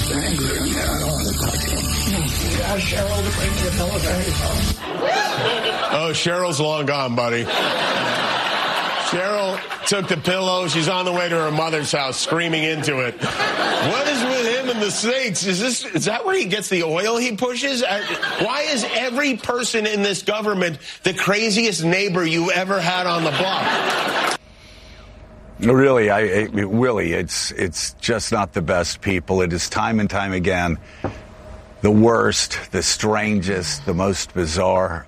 just angry and I don't want to talk to him. Ask Cheryl to bring me a pillow to his house. Oh, Cheryl's long gone, buddy. Cheryl took the pillow. She's on the way to her mother's house, screaming into it. What is with him and the snakes? Is that where he gets the oil he pushes? Why is every person in this government the craziest neighbor you ever had on the block? Really, Willie, it's just not the best people. It is time and time again the worst, the strangest, the most bizarre.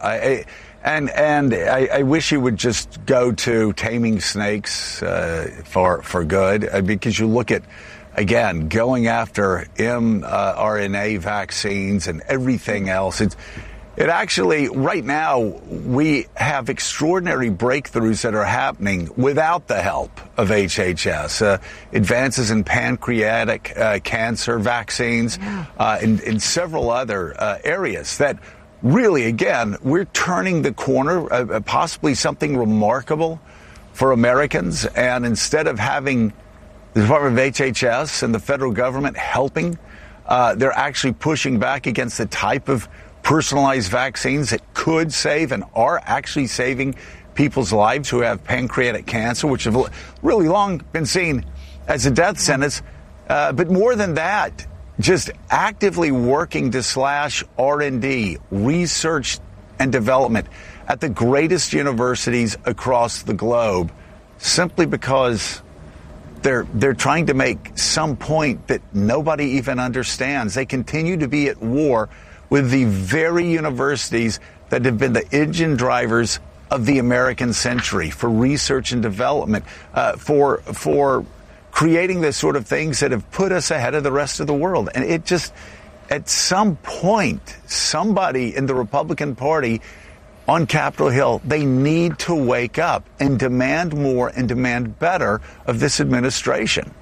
I wish you would just go to taming snakes for good, because you look at, again, going after mRNA vaccines and everything else. It actually, right now, we have extraordinary breakthroughs that are happening without the help of HHS. Advances in pancreatic cancer vaccines, in several other areas that really, again, we're turning the corner, possibly something remarkable for Americans. And instead of having the Department of HHS and the federal government helping, they're actually pushing back against the type of personalized vaccines that could save and are actually saving people's lives who have pancreatic cancer, which have really long been seen as a death sentence. But more than that, just actively working to slash R&D, research and development at the greatest universities across the globe, simply because they're trying to make some point that nobody even understands. They continue to be at war with the very universities that have been the engine drivers of the American century for research and development, for creating the sort of things that have put us ahead of the rest of the world. And it just, at some point, somebody in the Republican Party on Capitol Hill, they need to wake up and demand more and demand better of this administration.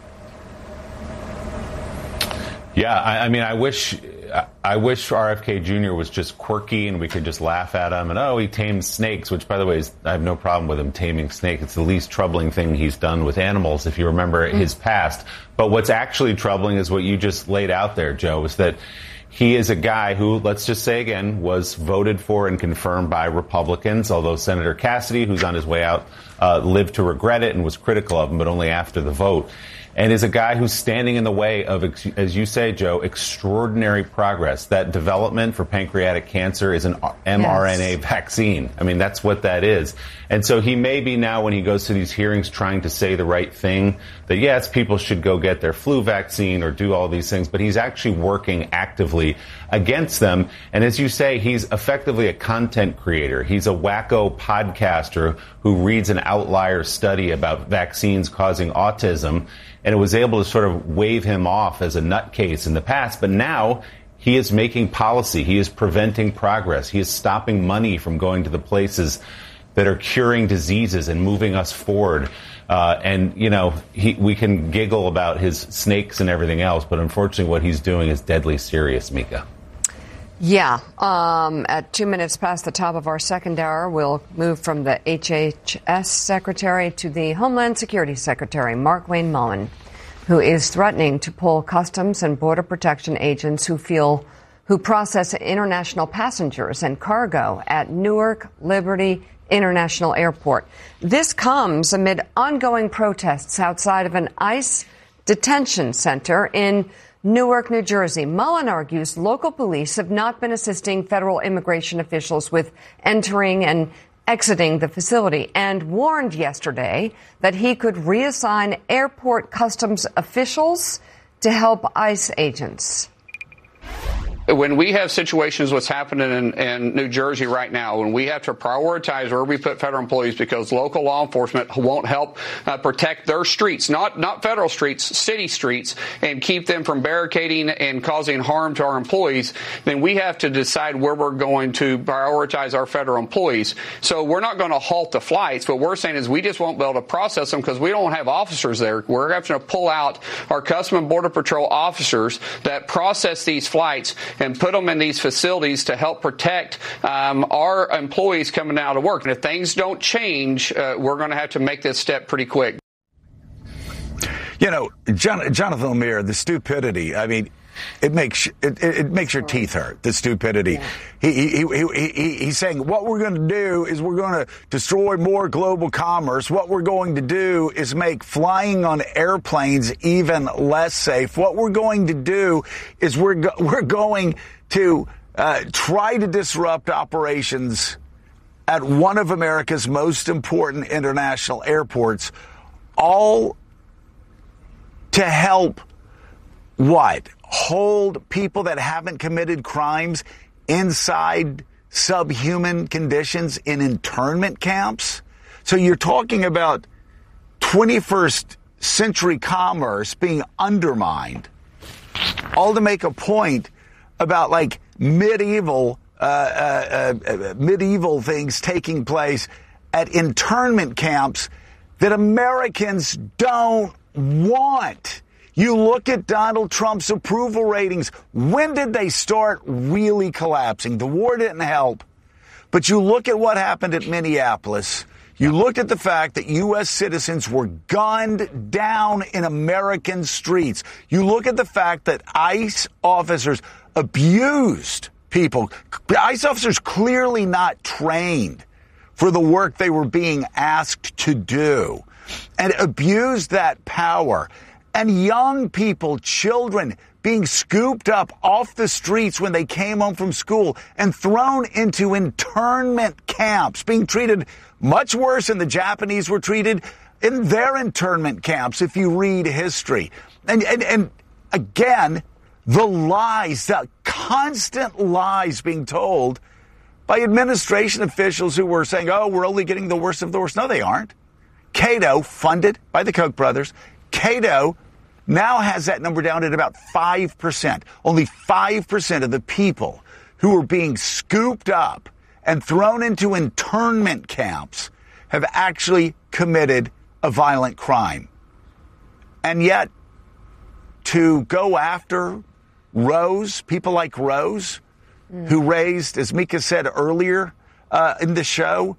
Yeah, I mean, I wish RFK Jr. was just quirky and we could just laugh at him and, oh, he tames snakes, which, by the way, I have no problem with him taming snakes. It's the least troubling thing he's done with animals, if you remember his past. But what's actually troubling is what you just laid out there, Joe, is that he is a guy who, let's just say again, was voted for and confirmed by Republicans, although Senator Cassidy, who's on his way out, lived to regret it and was critical of him, but only after the vote. And is a guy who's standing in the way of, as you say, Joe, extraordinary progress. That development for pancreatic cancer is an mRNA vaccine. I mean, that's what that is. And so he may be now, when he goes to these hearings, trying to say the right thing, that, yes, people should go get their flu vaccine or do all these things, but he's actually working actively against them. And as you say, he's effectively a content creator. He's a wacko podcaster who reads an outlier study about vaccines causing autism, and it was able to sort of wave him off as a nutcase in the past. But now he is making policy. He is preventing progress. He is stopping money from going to the places that are curing diseases and moving us forward. And, you know, we can giggle about his snakes and everything else, but unfortunately what he's doing is deadly serious, Mika. Yeah. At 2 minutes past the top of our second hour, we'll move from the HHS Secretary to the Homeland Security Secretary, Mark Wayne Mullen, who is threatening to pull Customs and Border Protection agents who process international passengers and cargo at Newark Liberty International Airport. This comes amid ongoing protests outside of an ICE detention center in Newark, New Jersey. Mullen argues local police have not been assisting federal immigration officials with entering and exiting the facility, and warned yesterday that he could reassign airport customs officials to help ICE agents. When we have situations, what's happening in New Jersey right now, when we have to prioritize where we put federal employees because local law enforcement won't help protect their streets, not federal streets, city streets, and keep them from barricading and causing harm to our employees, then we have to decide where we're going to prioritize our federal employees. So we're not going to halt the flights. What we're saying is we just won't be able to process them because we don't have officers there. We're having to pull out our Customs and Border Patrol officers that process these flights and put them in these facilities to help protect our employees coming out of work. And if things don't change, we're going to have to make this step pretty quick. You know, Jonathan Lemire, the stupidity, I mean, it makes your teeth hurt, the stupidity. Yeah. He's saying what we're going to do is we're going to destroy more global commerce. What we're going to do is make flying on airplanes even less safe. What we're going to do is we're going to try to disrupt operations at one of America's most important international airports, all to help what? Hold people that haven't committed crimes inside subhuman conditions in internment camps? So you're talking about 21st century commerce being undermined, all to make a point about like medieval things taking place at internment camps that Americans don't want. You look at Donald Trump's approval ratings. When did they start really collapsing? The war didn't help. But you look at what happened at Minneapolis. You looked at the fact that U.S. citizens were gunned down in American streets. You look at the fact that ICE officers abused people. ICE officers clearly not trained for the work they were being asked to do, and abused that power. And young people, children, being scooped up off the streets when they came home from school and thrown into internment camps, being treated much worse than the Japanese were treated in their internment camps, if you read history. And again, the lies, the constant lies being told by administration officials who were saying, oh, we're only getting the worst of the worst. No, they aren't. Cato, funded by the Koch brothers, Cato now has that number down at about 5%. Only 5% of the people who are being scooped up and thrown into internment camps have actually committed a violent crime. And yet, to go after Rose, people like Rose, who raised, as Mika said earlier in the show,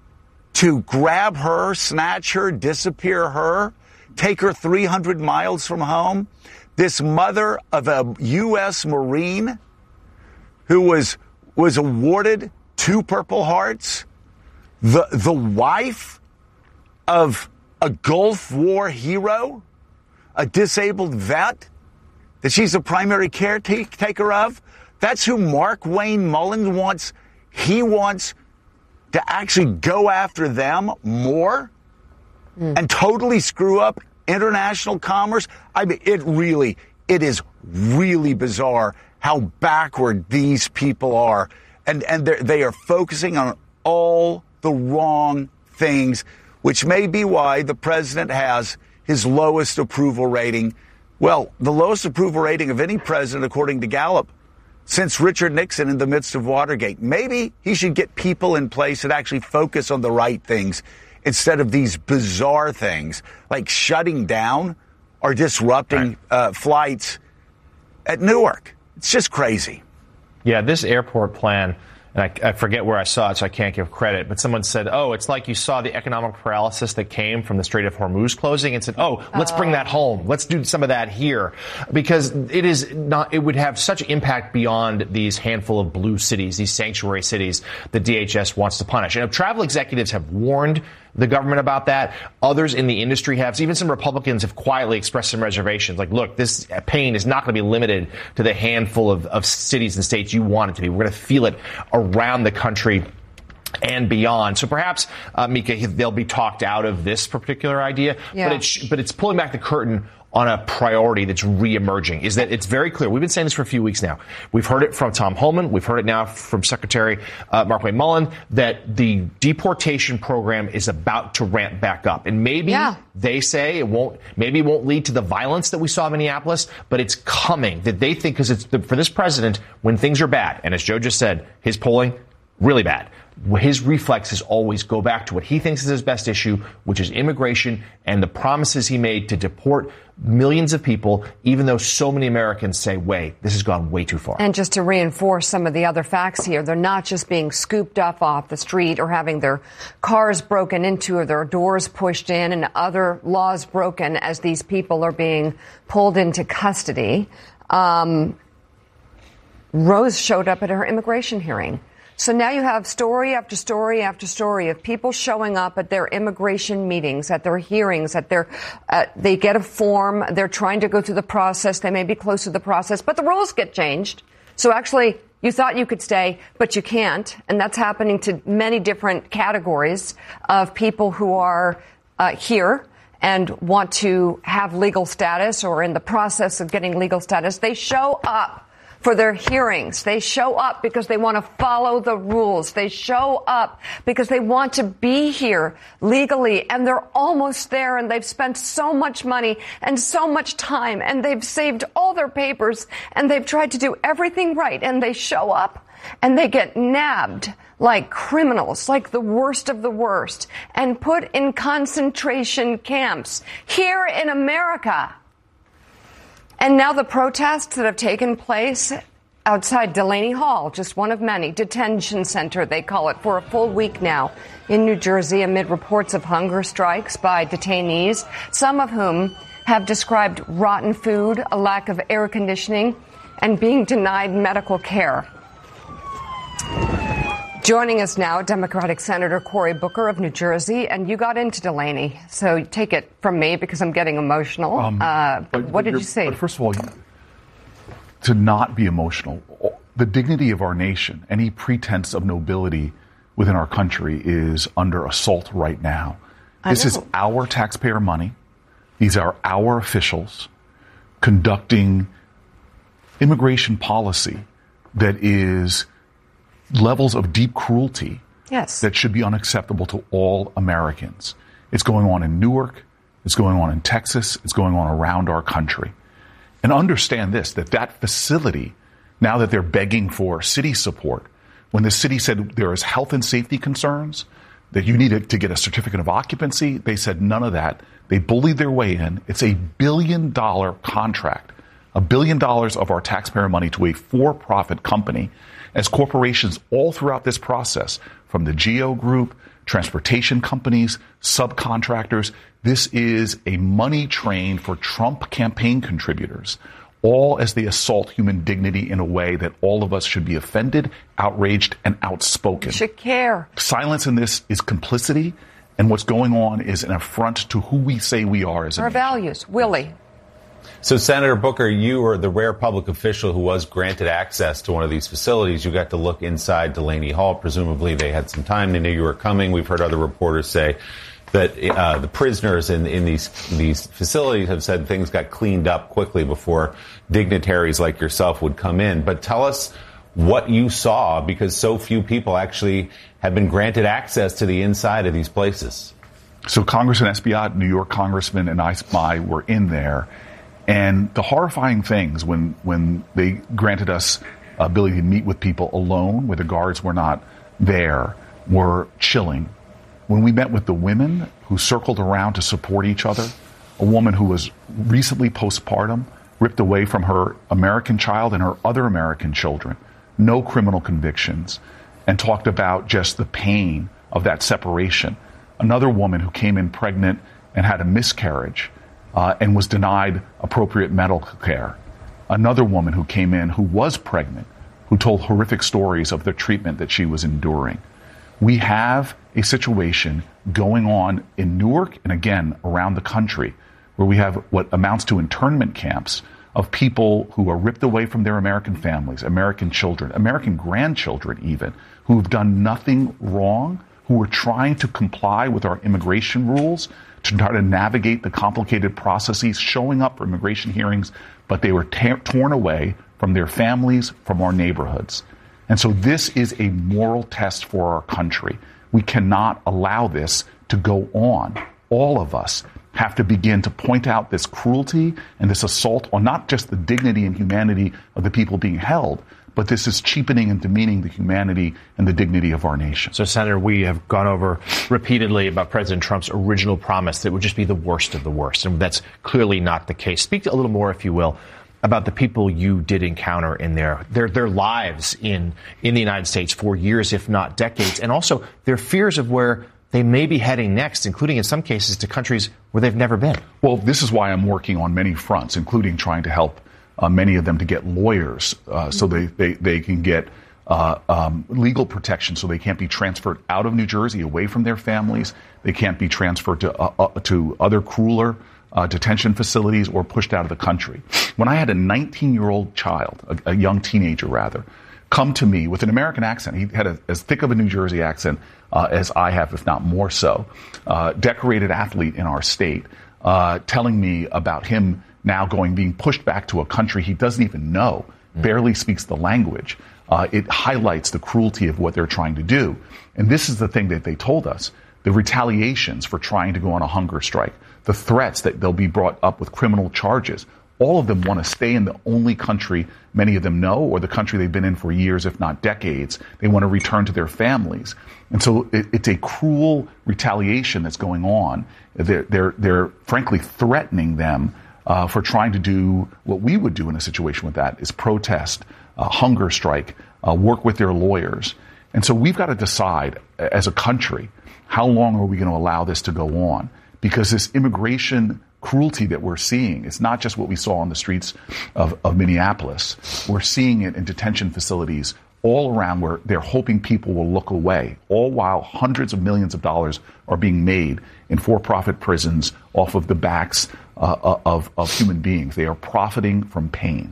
to grab her, snatch her, disappear her, take her 300 miles from home. This mother of a U.S. Marine who was awarded 2 Purple Hearts, the wife of a Gulf War hero, a disabled vet that she's the primary caretaker of. That's who Mark Wayne Mullin wants. He wants to actually go after them more and totally screw up international commerce. I mean, it is really bizarre how backward these people are. And they are focusing on all the wrong things, which may be why the president has his lowest approval rating. Well, the lowest approval rating of any president, according to Gallup, since Richard Nixon in the midst of Watergate. Maybe he should get people in place that actually focus on the right things instead of these bizarre things like shutting down or disrupting flights at Newark. It's just crazy. Yeah, this airport plan, and I forget where I saw it, so I can't give credit, but someone said, oh, it's like you saw the economic paralysis that came from the Strait of Hormuz closing and said, oh, let's bring that home. Let's do some of that here. Because it would have such impact beyond these handful of blue cities, these sanctuary cities that DHS wants to punish. And travel executives have warned the government about that. Others in the industry have. Even some Republicans have quietly expressed some reservations. Like, look, this pain is not going to be limited to the handful of cities and states you want it to be. We're going to feel it around the country and beyond. So perhaps, Mika, they'll be talked out of this particular idea. Yeah. But it's pulling back the curtain on a priority that's reemerging. Is that it's very clear. We've been saying this for a few weeks now. We've heard it from Tom Homan. We've heard it now from Secretary Mark Wayne Mullin that the deportation program is about to ramp back up. And maybe they say it won't lead to the violence that we saw in Minneapolis, but it's coming. That they think, because it's for this president, when things are bad, and as Joe just said, his polling, really bad. his reflexes always go back to what he thinks is his best issue, which is immigration and the promises he made to deport millions of people, even though so many Americans say, wait, this has gone way too far. And just to reinforce some of the other facts here, they're not just being scooped up off the street or having their cars broken into or their doors pushed in and other laws broken as these people are being pulled into custody. Rose showed up at her immigration hearing. So now you have story after story after story of people showing up at their immigration meetings, at their hearings, they get a form, they're trying to go through the process, they may be close to the process, but the rules get changed. So actually, you thought you could stay, but you can't. And that's happening to many different categories of people who are here and want to have legal status or in the process of getting legal status. They show up for their hearings. They show up because they want to follow the rules. They show up because they want to be here legally, and they're almost there, and they've spent so much money and so much time, and they've saved all their papers, and they've tried to do everything right, and they show up and they get nabbed like criminals, like the worst of the worst, and put in concentration camps here in America. And now the protests that have taken place outside Delaney Hall, just one of many, detention center, they call it, for a full week now in New Jersey amid reports of hunger strikes by detainees, some of whom have described rotten food, a lack of air conditioning, and being denied medical care. Joining us now, Democratic Senator Cory Booker of New Jersey, and you got into Delaney, so take it from me because I'm getting emotional. What did you say? But first of all, to not be emotional, the dignity of our nation, any pretense of nobility within our country is under assault right now. This is our taxpayer money. These are our officials conducting immigration policy that is levels of deep cruelty that should be unacceptable to all Americans. It's going on in Newark. It's going on in Texas. It's going on around our country. And understand this, that facility, now that they're begging for city support, when the city said there is health and safety concerns, that you needed to get a certificate of occupancy, they said none of that. They bullied their way in. It's a $1 billion contract, $1 billion of our taxpayer money to a for-profit company, as corporations all throughout this process, from the GEO Group, transportation companies, subcontractors, this is a money train for Trump campaign contributors, all as they assault human dignity in a way that all of us should be offended, outraged, and outspoken. You should care. Silence in this is complicity, and what's going on is an affront to who we say we are as a nation. Our values. Willie. So, Senator Booker, you were the rare public official who was granted access to one of these facilities. You got to look inside Delaney Hall. Presumably, they had some time. They knew you were coming. We've heard other reporters say that the prisoners in these facilities have said things got cleaned up quickly before dignitaries like yourself would come in. But tell us what you saw, because so few people actually have been granted access to the inside of these places. So Congressman Espaillat, New York Congressman, and I were in there. And the horrifying things when they granted us ability to meet with people alone, where the guards were not there, were chilling. When we met with the women who circled around to support each other, a woman who was recently postpartum, ripped away from her American child and her other American children, no criminal convictions, and talked about just the pain of that separation. Another woman who came in pregnant and had a miscarriage, and was denied appropriate medical care. Another woman who came in who was pregnant, who told horrific stories of the treatment that she was enduring. We have a situation going on in Newark and again around the country where we have what amounts to internment camps of people who are ripped away from their American families, American children, American grandchildren even, who have done nothing wrong, who are trying to comply with our immigration rules, to try to navigate the complicated processes, showing up for immigration hearings, but they were torn away from their families, from our neighborhoods. And so this is a moral test for our country. We cannot allow this to go on. All of us have to begin to point out this cruelty and this assault on not just the dignity and humanity of the people being held, but this is cheapening and demeaning the humanity and the dignity of our nation. So, Senator, we have gone over repeatedly about President Trump's original promise that it would just be the worst of the worst, and that's clearly not the case. Speak a little more, if you will, about the people you did encounter in their lives in the United States for years, if not decades, and also their fears of where they may be heading next, including in some cases to countries where they've never been. Well, this is why I'm working on many fronts, including trying to help many of them to get lawyers so they can get legal protection so they can't be transferred out of New Jersey away from their families. They can't be transferred to other crueler detention facilities or pushed out of the country. When I had a 19-year-old child, a young teenager rather, come to me with an American accent, he had as thick of a New Jersey accent as I have, if not more so, decorated athlete in our state, telling me about him now being pushed back to a country he doesn't even know, barely speaks the language. It highlights the cruelty of what they're trying to do. And this is the thing that they told us. The retaliations for trying to go on a hunger strike, the threats that they'll be brought up with criminal charges. All of them want to stay in the only country many of them know, or the country they've been in for years, if not decades. They want to return to their families. And so it's a cruel retaliation that's going on. They're frankly threatening them for trying to do what we would do in a situation with that, is protest, hunger strike, work with their lawyers. And so we've got to decide as a country, how long are we going to allow this to go on? Because this immigration cruelty that we're seeing, it's not just what we saw on the streets of Minneapolis. We're seeing it in detention facilities all around where they're hoping people will look away, all while hundreds of millions of dollars are being made in for-profit prisons off of the backs of human beings. They are profiting from pain.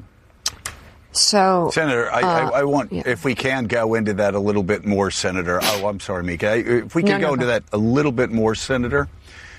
So, Senator, I want, if we can go into that a little bit more, Senator. Oh, I'm sorry, Mika. If we can go into that a little bit more, Senator.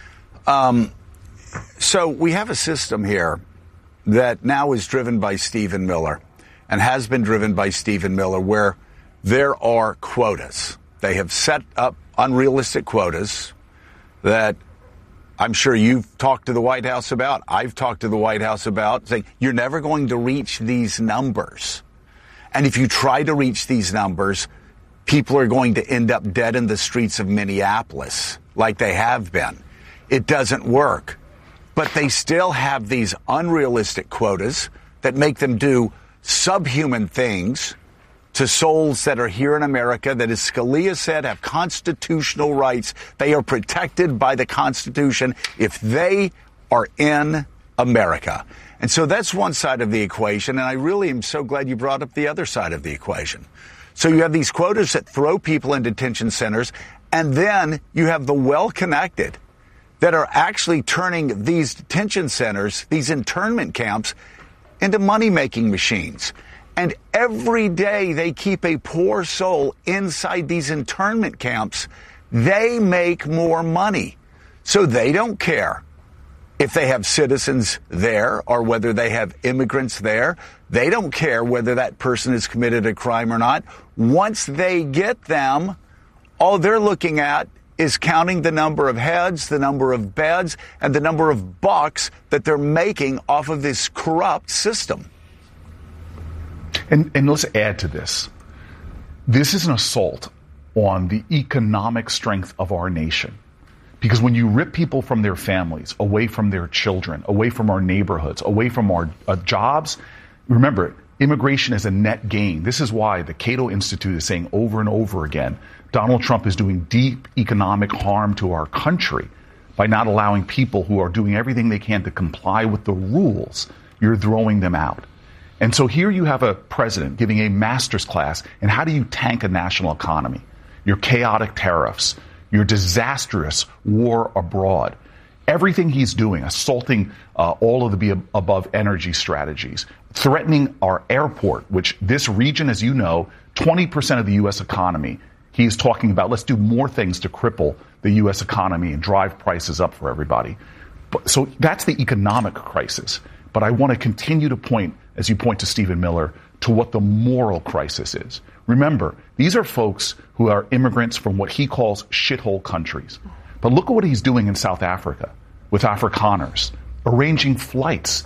So we have a system here that now is driven by Stephen Miller and has been driven by Stephen Miller, where there are quotas. They have set up unrealistic quotas that I'm sure you've talked to the White House about, I've talked to the White House about, saying you're never going to reach these numbers. And if you try to reach these numbers, people are going to end up dead in the streets of Minneapolis like they have been. It doesn't work. But they still have these unrealistic quotas that make them do subhuman things to souls that are here in America that, as Scalia said, have constitutional rights. They are protected by the Constitution if they are in America. And so that's one side of the equation, and I really am so glad you brought up the other side of the equation. So you have these quotas that throw people in detention centers, and then you have the well-connected that are actually turning these detention centers, these internment camps, into money-making machines. And every day they keep a poor soul inside these internment camps, they make more money. So they don't care if they have citizens there or whether they have immigrants there. They don't care whether that person has committed a crime or not. Once they get them, all they're looking at is counting the number of heads, the number of beds, and the number of bucks that they're making off of this corrupt system. And let's add to this. This is an assault on the economic strength of our nation. Because when you rip people from their families, away from their children, away from our neighborhoods, away from our jobs, remember, immigration is a net gain. This is why the Cato Institute is saying over and over again, Donald Trump is doing deep economic harm to our country by not allowing people who are doing everything they can to comply with the rules. You're throwing them out. And so here you have a president giving a master's class in how do you tank a national economy, your chaotic tariffs, your disastrous war abroad. Everything he's doing, assaulting all of the above energy strategies, threatening our airport, which this region, as you know, 20% of the U.S. economy. He's talking about let's do more things to cripple the U.S. economy and drive prices up for everybody. So that's the economic crisis. But I want to continue to point, as you point to Stephen Miller, to what the moral crisis is. Remember, these are folks who are immigrants from what he calls shithole countries. But look at what he's doing in South Africa with Afrikaners, arranging flights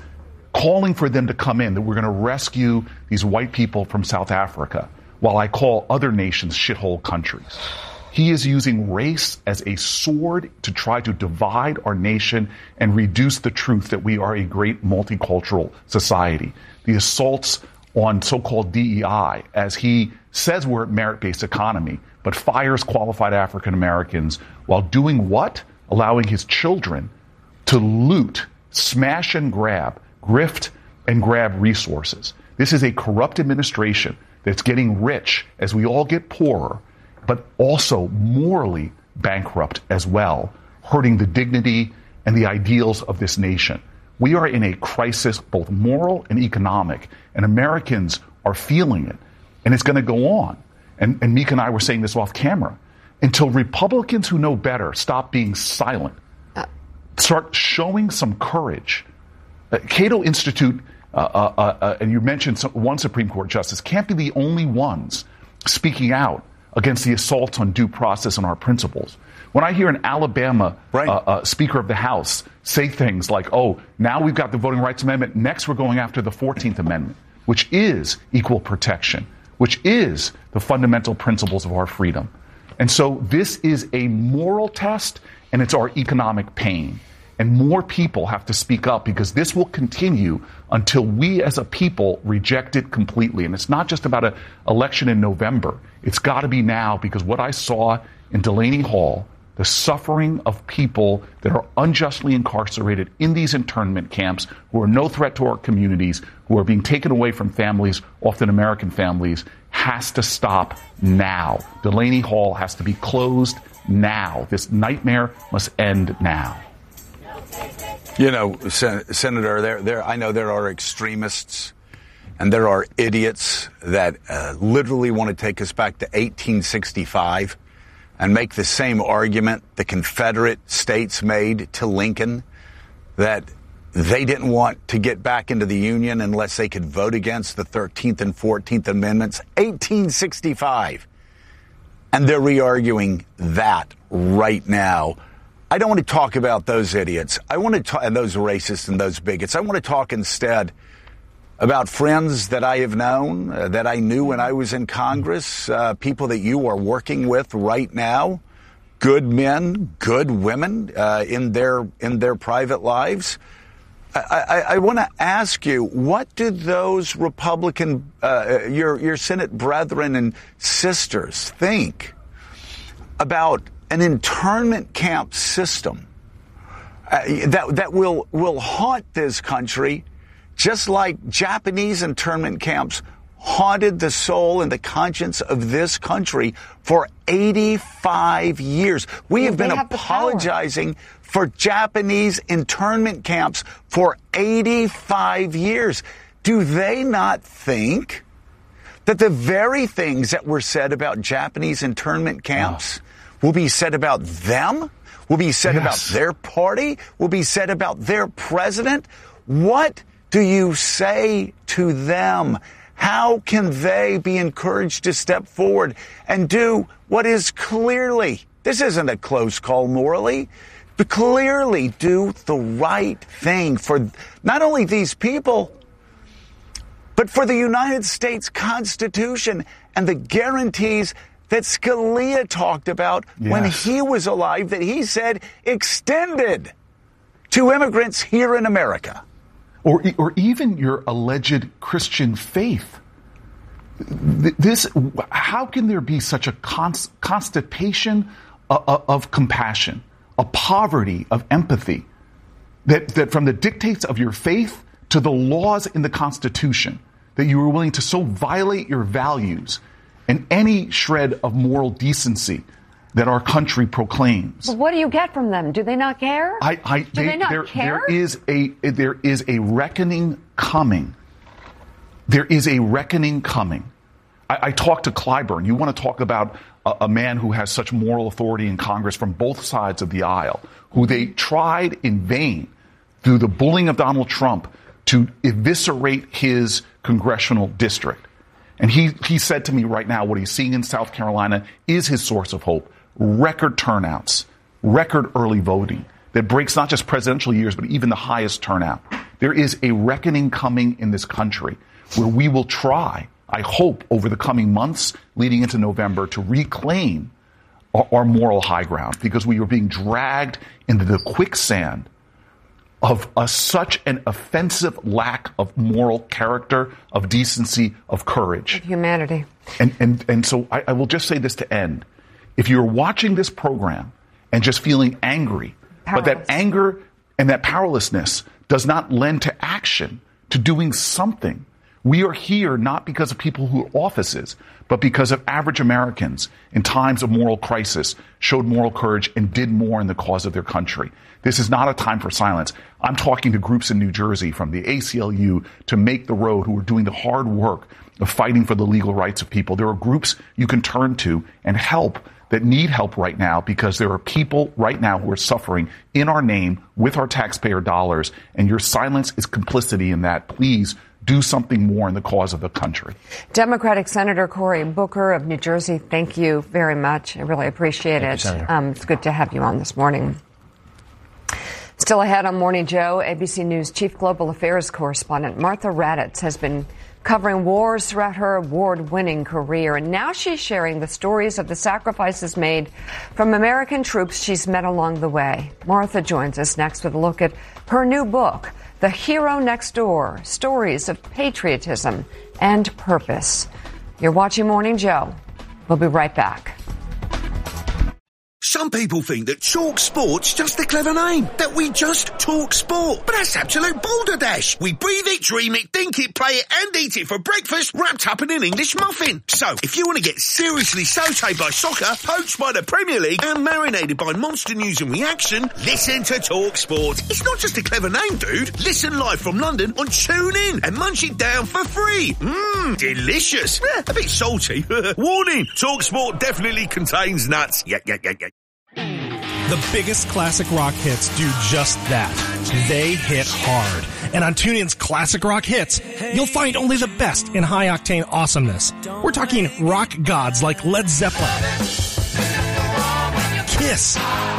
calling for them to come in, that we're going to rescue these white people from South Africa, while I call other nations shithole countries. He is using race as a sword to try to divide our nation and reduce the truth that we are a great multicultural society. The assaults on so-called DEI, as he says we're a merit-based economy, but fires qualified African Americans while doing what? Allowing his children to loot, smash and grab, grift and grab resources. This is a corrupt administration that's getting rich as we all get poorer, but also morally bankrupt as well, hurting the dignity and the ideals of this nation. We are in a crisis, both moral and economic, and Americans are feeling it, and it's going to go on. And Mika and I were saying this off camera. Until Republicans who know better stop being silent, start showing some courage. Cato Institute, and you mentioned one Supreme Court justice, can't be the only ones speaking out against the assaults on due process and our principles. When I hear an Alabama Speaker of the House say things like, oh, now we've got the Voting Rights Amendment, next we're going after the 14th Amendment, which is equal protection, which is the fundamental principles of our freedom. And so this is a moral test, and it's our economic pain. And more people have to speak up, because this will continue until we as a people reject it completely. And it's not just about an election in November. It's got to be now, because what I saw in Delaney Hall, the suffering of people that are unjustly incarcerated in these internment camps, who are no threat to our communities, who are being taken away from families, often American families, has to stop now. Delaney Hall has to be closed now. This nightmare must end now. You know, Senator, I know there are extremists and there are idiots that literally want to take us back to 1865 and make the same argument the Confederate States made to Lincoln, that they didn't want to get back into the Union unless they could vote against the 13th and 14th Amendments. 1865. And they're re-arguing that right now. I don't want to talk about those idiots. I want to talk, and those racists and those bigots. I want to talk instead about friends that I have known, that I knew when I was in Congress, people that you are working with right now, good men, good women in their private lives. I want to ask you, what do those Republican, your Senate brethren and sisters think about an internment camp system that will haunt this country, just like Japanese internment camps haunted the soul and the conscience of this country for 85 years. We have been apologizing for Japanese internment camps for 85 years. Do they not think that the very things that were said about Japanese internment camps will be said about them, will be said about their party, will be said about their president? What do you say to them? How can they be encouraged to step forward and do what is clearly, this isn't a close call morally, but clearly do the right thing for not only these people, but for the United States Constitution and the guarantees that Scalia talked about when he was alive, that he said extended to immigrants here in America. Or even your alleged Christian faith. How can there be such a constipation of compassion, a poverty of empathy, that from the dictates of your faith to the laws in the Constitution, that you were willing to so violate your values and any shred of moral decency that our country proclaims? But what do you get from them? Do they not care? Do they not care? There is a reckoning coming. There is a reckoning coming. I talked to Clyburn. You want to talk about a man who has such moral authority in Congress from both sides of the aisle, who they tried in vain through the bullying of Donald Trump to eviscerate his congressional district. And he said to me right now, what he's seeing in South Carolina is his source of hope. Record turnouts, record early voting that breaks not just presidential years, but even the highest turnout. There is a reckoning coming in this country where we will try, I hope, over the coming months leading into November to reclaim our moral high ground, because we are being dragged into the quicksand of such an offensive lack of moral character, of decency, of courage. Of humanity. And so I will just say this to end. If you're watching this program and just feeling angry, but that anger and that powerlessness does not lend to action, to doing something, we are here not because of people who are offices, but because of average Americans in times of moral crisis showed moral courage and did more in the cause of their country. This is not a time for silence. I'm talking to groups in New Jersey, from the ACLU to Make the Road, who are doing the hard work of fighting for the legal rights of people. There are groups you can turn to and help that need help right now, because there are people right now who are suffering in our name with our taxpayer dollars, and your silence is complicity in that. Please do something more in the cause of the country. Democratic Senator Cory Booker of New Jersey, thank you very much. I really appreciate it. It's good to have you on this morning. Still ahead on Morning Joe, ABC News Chief Global Affairs Correspondent Martha Raddatz has been covering wars throughout her award-winning career, and now she's sharing the stories of the sacrifices made from American troops she's met along the way. Martha joins us next with a look at her new book, The Hero Next Door, Stories of Patriotism and Purpose. You're watching Morning Joe. We'll be right back. Some people think that Talk Sport's just a clever name, that we just talk sport. But that's absolute balderdash. We breathe it, dream it, think it, play it, and eat it for breakfast, wrapped up in an English muffin. So, if you want to get seriously sautéed by soccer, poached by the Premier League, and marinated by monster news and reaction, listen to Talk Sport. It's not just a clever name, dude. Listen live from London on TuneIn and munch it down for free. Delicious. A bit salty. Warning, Talk Sport definitely contains nuts. Yeah. The biggest classic rock hits do just that. They hit hard. And on TuneIn's Classic Rock Hits, you'll find only the best in high-octane awesomeness. We're talking rock gods like Led Zeppelin, Kiss,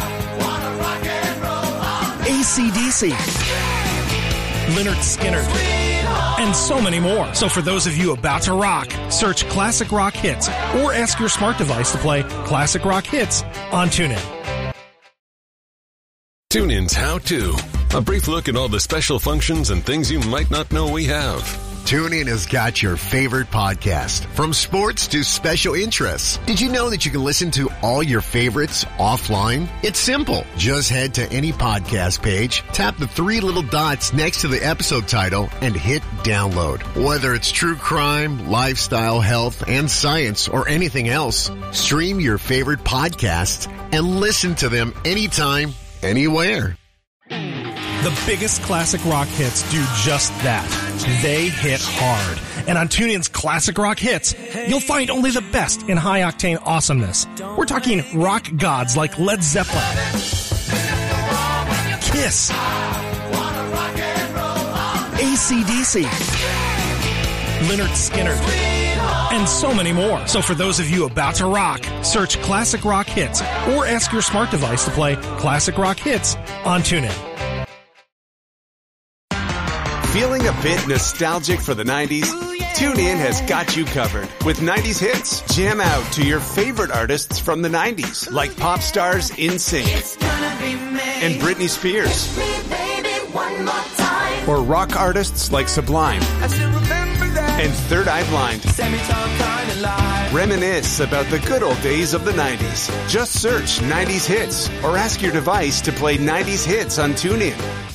AC/DC, Lynyrd Skynyrd, and so many more. So for those of you about to rock, search Classic Rock Hits or ask your smart device to play Classic Rock Hits on TuneIn. TuneIn's How To. A brief look at all the special functions and things you might not know we have. TuneIn has got your favorite podcast, from sports to special interests. Did you know that you can listen to all your favorites offline? It's simple. Just head to any podcast page, tap the three little dots next to the episode title, and hit download. Whether it's true crime, lifestyle, health, and science, or anything else, stream your favorite podcasts and listen to them anytime, anywhere. The biggest classic rock hits do just that. They hit hard. And on TuneIn's Classic Rock Hits, you'll find only the best in high-octane awesomeness. We're talking rock gods like Led Zeppelin, Kiss, AC/DC, Lynyrd Skynyrd, and so many more. So for those of you about to rock, search Classic Rock Hits or ask your smart device to play Classic Rock Hits on TuneIn. Feeling a bit nostalgic for the 90s? TuneIn has got you covered with 90s hits. Jam out to your favorite artists from the 90s, like pop stars NSYNC and Britney Spears, or rock artists like Sublime and Third Eye Blind. Reminisce about the good old days of the 90s. Just search 90s hits or ask your device to play 90s hits on TuneIn.